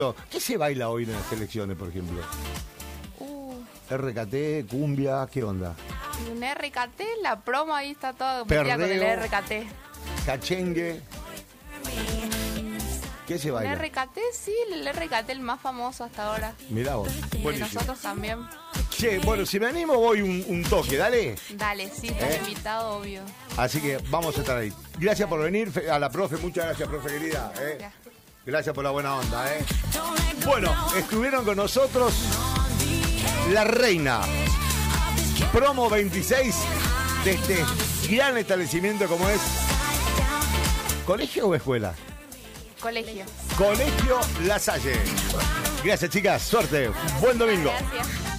¿Qué se baila hoy en las elecciones, por ejemplo? RKT, cumbia, ¿qué onda? Un RKT, la promo ahí está todo metida con el RKT. Cachengue. ¿Qué se baila? El RKT, sí, el RKT el más famoso hasta ahora. Mirá vos. Y nosotros también. Che, bueno, si me animo voy un toque, dale. Dale, sí, estás invitado, obvio. Así que vamos a estar ahí. Gracias por venir, a la profe, muchas gracias, profe querida. Gracias por la buena onda. Bueno, estuvieron con nosotros la reina. Promo 26 de este gran establecimiento como es. ¿Colegio o escuela? Colegio. Colegio La Salle. Gracias, chicas. Suerte. Buen domingo. Gracias.